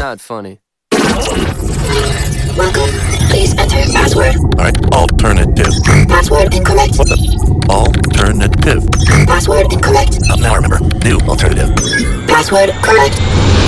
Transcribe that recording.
not funny. Welcome. Please enter password. Alright, alternative. Password incorrect. What the? Alternative. Password incorrect. Now I remember. New alternative. Password correct.